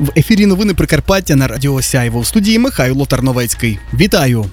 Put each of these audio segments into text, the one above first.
В ефірі новини Прикарпаття на Радіо Сяйво. В студії Михайло Тарновецький. Вітаю!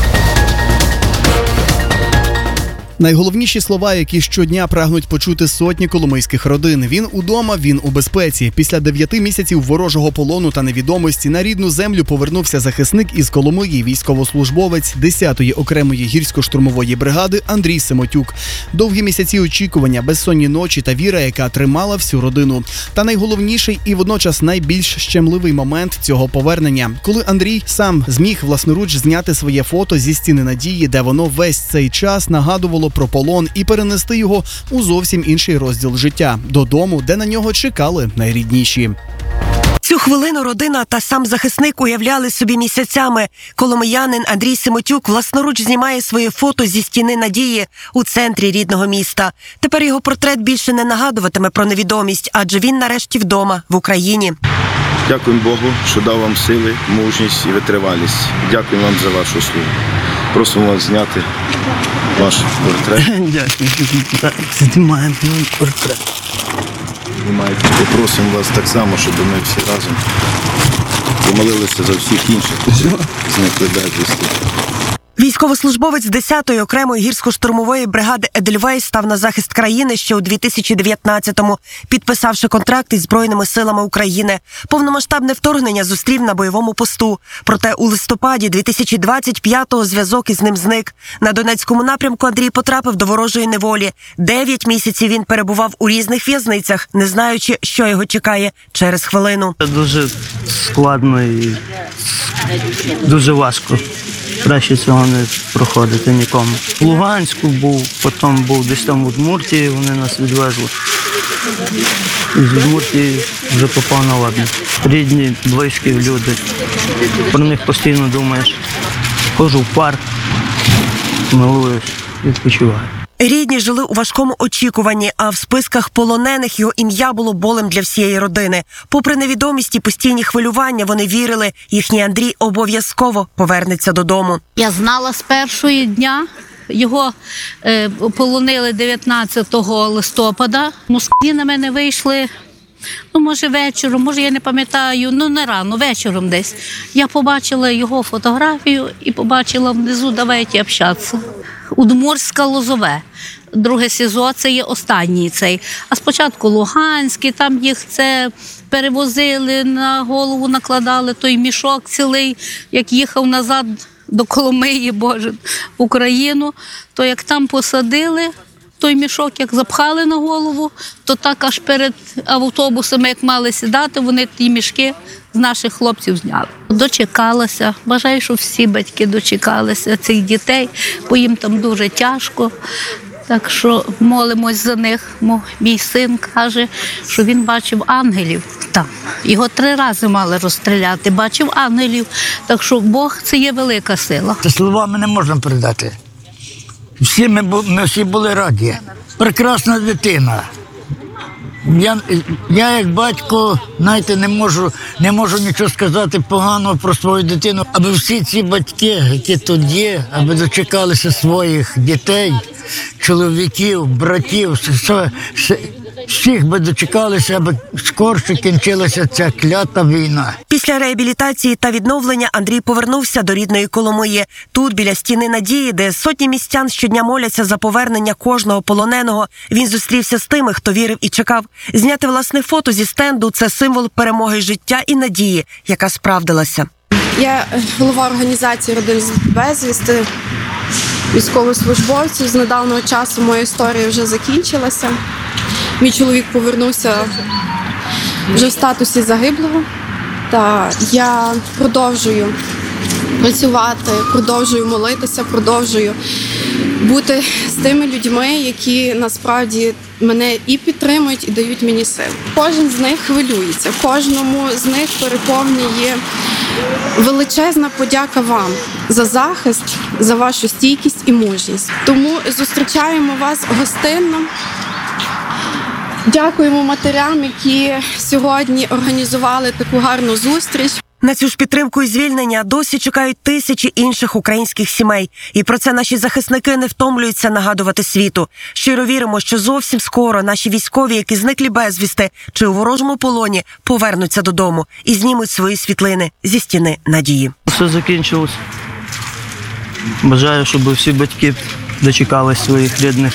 Найголовніші слова, які щодня прагнуть почути сотні коломийських родин. Він удома, він у безпеці. Після 9 місяців ворожого полону та невідомості на рідну землю повернувся захисник із Коломиї, військовослужбовець 10-ї окремої гірсько-штурмової бригади Андрій Семотюк. Довгі місяці очікування, безсонні ночі та віра, яка тримала всю родину. Та найголовніший і водночас найбільш щемливий момент цього повернення, коли Андрій сам зміг власноруч зняти своє фото зі стіни надії, де воно весь цей час нагадувало про полон, і перенести його у зовсім інший розділ життя – додому, де на нього чекали найрідніші. Цю хвилину родина та сам захисник уявляли собі місяцями. Коломиянин Андрій Семотюк власноруч знімає своє фото зі стіни надії у центрі рідного міста. Тепер його портрет більше не нагадуватиме про невідомість, адже він нарешті вдома, в Україні. Дякуємо Богу, що дав вам сили, мужність і витривалість. Дякую вам за вашу службу. Просимо вас зняти ваш портрет. Дякую. Знімаємо мій портрет. І просимо вас так само, щоб ми всі разом помолилися за всіх інших, хто зникли безвісти. Військовослужбовець 10-ї окремої гірсько-штурмової бригади Едельвейс став на захист країни ще у 2019-му, підписавши контракт із Збройними силами України. Повномасштабне вторгнення зустрів на бойовому посту. Проте у листопаді 2025-го зв'язок із ним зник. На Донецькому напрямку Андрій потрапив до ворожої неволі. 9 місяців він перебував у різних в'язницях, не знаючи, що його чекає через хвилину. Це дуже складно і дуже важко. Краще цього не проходити нікому. В Луганську був, потім був десь там в Удмуртії, вони нас відвезли. І з Удмуртії вже попав на Ладне. Рідні, близькі люди. Про них постійно думаєш. Ходжу в парк, милуюсь, відпочиваю. Рідні жили у важкому очікуванні, а в списках полонених його ім'я було болем для всієї родини. Попри невідомість і постійні хвилювання, вони вірили, їхній Андрій обов'язково повернеться додому. Я знала з першого дня. Його полонили 19 листопада. Москві на мене вийшли, може вечором, може я не пам'ятаю, не рано, вечором десь. Я побачила його фотографію і побачила внизу «Давайте общатися». Удмуртське Лозове. Друге СІЗО, це є останній цей. А спочатку Луганський, там їх це перевозили, на голову накладали той мішок цілий, як їхав назад до Коломиї, Боже, в Україну, то як там посадили, той мішок, як запхали на голову, то так аж перед автобусами, як мали сідати, вони ті мішки з наших хлопців зняли. Дочекалася, бажаю, щоб всі батьки дочекалися цих дітей, бо їм там дуже тяжко. Так що молимось за них. Мій син каже, що він бачив ангелів там. Його 3 рази мали розстріляти, бачив ангелів. Так що Бог – це є велика сила. Це словами не можна передати. Ми всі були раді. Прекрасна дитина. Я як батько, знаєте, не можу нічого сказати поганого про свою дитину. Аби всі ці батьки, які тут є, аби дочекалися своїх дітей, чоловіків, братів, всіх би дочекалися, аби скорше кінчилася ця клята війна. Після реабілітації та відновлення Андрій повернувся до рідної Коломиї. Тут, біля стіни надії, де сотні містян щодня моляться за повернення кожного полоненого, він зустрівся з тими, хто вірив і чекав. Зняти власне фото зі стенду – це символ перемоги життя і надії, яка справдилася. Я голова організації «Родин безвісти», військовослужбовців. З недавнього часу моя історія вже закінчилася. Мій чоловік повернувся вже в статусі загиблого. Та я продовжую працювати, продовжую молитися, продовжую бути з тими людьми, які насправді мене і підтримують, і дають мені сил. Кожен з них хвилюється, кожному з них переповнює величезна подяка вам за захист, за вашу стійкість і мужність. Тому зустрічаємо вас гостинно. Дякуємо матерям, які сьогодні організували таку гарну зустріч. На цю ж підтримку і звільнення досі чекають тисячі інших українських сімей. І про це наші захисники не втомлюються нагадувати світу. Щиро віримо, що зовсім скоро наші військові, які зникли безвісти чи у ворожому полоні, повернуться додому і знімуть свої світлини зі стіни надії. Все закінчилось. Бажаю, щоб всі батьки дочекались своїх рідних.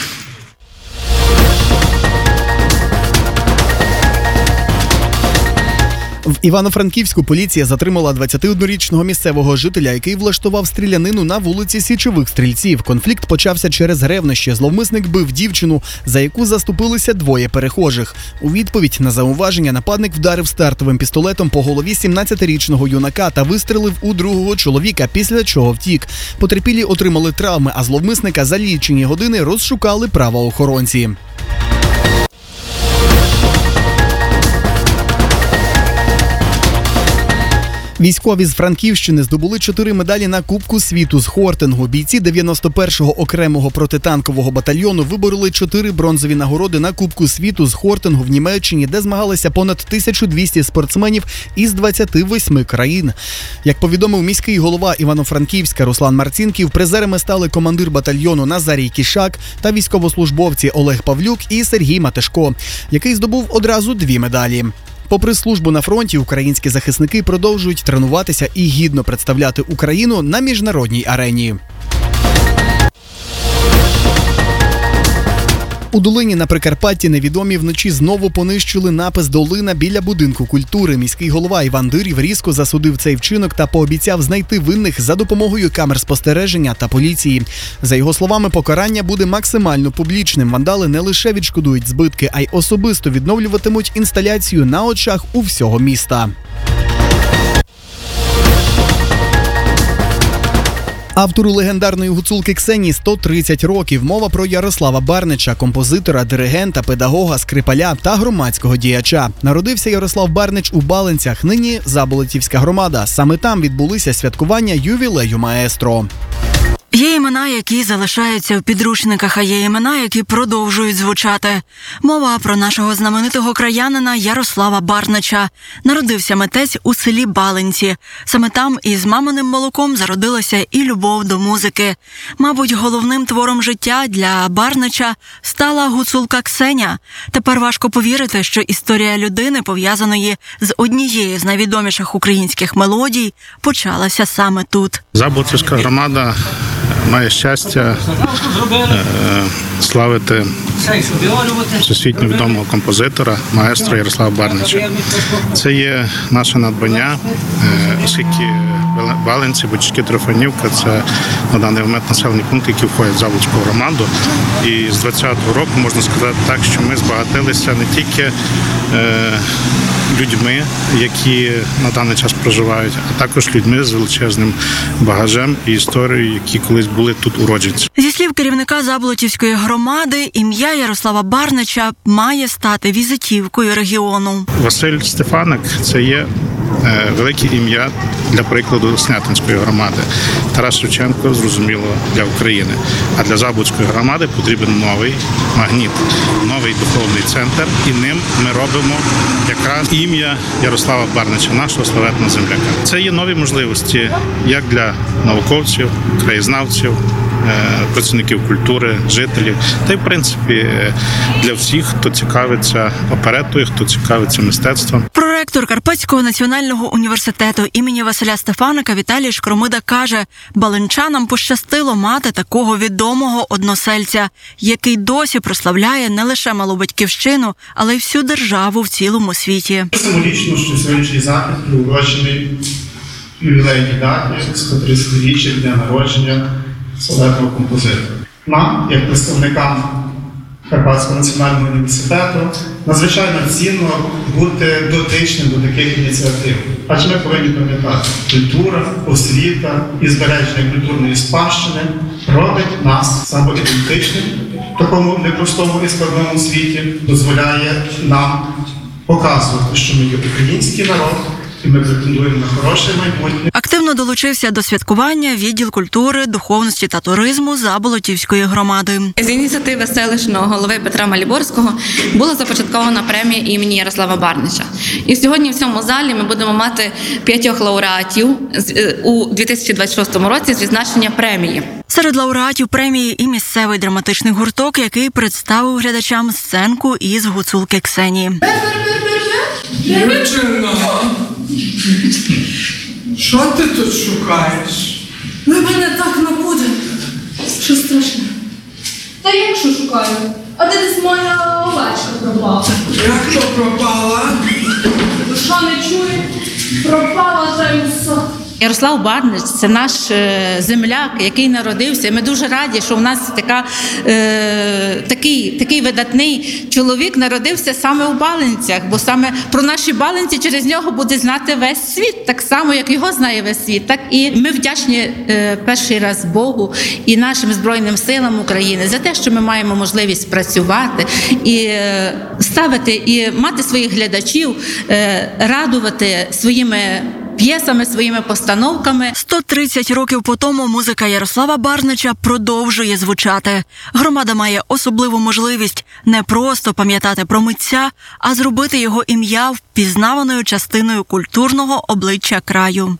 В Івано-Франківську поліція затримала 21-річного місцевого жителя, який влаштував стрілянину на вулиці Січових Стрільців. Конфлікт почався через ревнощі. Зловмисник бив дівчину, за яку заступилися двоє перехожих. У відповідь на зауваження нападник вдарив стартовим пістолетом по голові 17-річного юнака та вистрелив у другого чоловіка, після чого втік. Потерпілі отримали травми, а зловмисника за лічені години розшукали правоохоронці. Військові з Франківщини здобули 4 медалі на Кубку світу з хортингу. Бійці 91-го окремого протитанкового батальйону вибороли 4 бронзові нагороди на Кубку світу з хортингу в Німеччині, де змагалися понад 1200 спортсменів із 28 країн. Як повідомив міський голова Івано-Франківська Руслан Марцінків, призерами стали командир батальйону Назарій Кішак та військовослужбовці Олег Павлюк і Сергій Матешко, який здобув одразу 2 медалі. Попри службу на фронті, українські захисники продовжують тренуватися і гідно представляти Україну на міжнародній арені. У Долині на Прикарпатті невідомі вночі знову понищили напис «Долина» біля будинку культури. Міський голова Іван Дирів різко засудив цей вчинок та пообіцяв знайти винних за допомогою камер спостереження та поліції. За його словами, покарання буде максимально публічним. Вандали не лише відшкодують збитки, а й особисто відновлюватимуть інсталяцію на очах у всього міста. Автору легендарної гуцулки Ксенії 130 років. Мова про Ярослава Барнича, композитора, диригента, педагога, скрипаля та громадського діяча. Народився Ярослав Барнич у Балинцях, нині Заболотівська громада. Саме там відбулися святкування ювілею маестро. Є імена, які залишаються в підручниках, а є імена, які продовжують звучати. Мова про нашого знаменитого краянина Ярослава Барнича. Народився митець у селі Балинці. Саме там із маминим молоком зародилася і любов до музики. Мабуть, головним твором життя для Барнича стала гуцулка Ксеня. Тепер важко повірити, що історія людини, пов'язаної з однією з найвідоміших українських мелодій, почалася саме тут. Заболотівська громада має щастя славити всесвітньо відомого композитора, маестро Ярослава Барнича. Це є наше надбання, оскільки Балинці, Бочки, Трофанівка – це на даний момент населений пункт, який входить в Заболотську громаду. І з 20-го року можна сказати так, що ми збагатилися не тільки людьми, які на даний час проживають, а також людьми з величезним багажем і історією, які колись були тут уродженці. Зі слів керівника Заболотівської громади, ім'я Ярослава Барнича має стати візитівкою регіону. Василь Стефаник – це є велике ім'я, для прикладу, Снятинської громади. Тарас Шевченко, зрозуміло, для України. А для Заболотської громади потрібен новий магніт, новий духовний центр. І ним ми робимо якраз ім'я Ярослава Барнича, нашого славетного земляка. Це є нові можливості як для науковців, краєзнавців, працівників культури, жителів, та й, в принципі, для всіх, хто цікавиться оперетою, хто цікавиться мистецтвом. Проректор Карпатського національного університету імені Василя Стефаника Віталій Шкромида каже, балинчанам пощастило мати такого відомого односельця, який досі прославляє не лише малу батьківщину, але й всю державу в цілому світі. Символічно, що сьогоднішній захід приурочений ювілейній даті 130-річчя дня народження славетного композитора. Нам, як представникам Карпатського національного університету, надзвичайно цінно бути дотичним до таких ініціатив. Адже ми повинні пам'ятати, культура, освіта і збереження культурної спадщини робить нас самоідентичним в такому непростому і складному світі, дозволяє нам показувати, що ми є український народ, і ми претендуємо на хороше майбутнє. Активно долучився до святкування відділ культури, духовності та туризму Заболотівської громади. З ініціативи селищного голови Петра Маліборського була започаткована премія імені Ярослава Барнича. І сьогодні в цьому залі ми будемо мати 5 лауреатів у 2026 році з відзначення премії. Серед лауреатів премії і місцевий драматичний гурток, який представив глядачам сценку із гуцулки Ксенії. Дівчина, що ти тут шукаєш? Ви мене так не буде. Що страшне? Та як що шукаю? А де десь моя овечка пропала? Як то пропала? Душа не чує? Пропала та й усе. Ярослав Барнич – це наш земляк, який народився. Ми дуже раді, що в нас такий видатний чоловік народився саме у Балинцях, бо саме про наші Балинці через нього буде знати весь світ, так само, як його знає весь світ. Так і ми вдячні перший раз Богу і нашим Збройним силам України за те, що ми маємо можливість працювати і ставити, і мати своїх глядачів, радувати своїми п'єсами, своїми постановками. 130 років по тому музика Ярослава Барнича продовжує звучати. Громада має особливу можливість не просто пам'ятати про митця, а зробити його ім'я впізнаваною частиною культурного обличчя краю.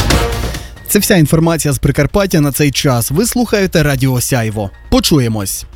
Це вся інформація з Прикарпаття на цей час. Ви слухаєте Радіо Сяйво. Почуємось.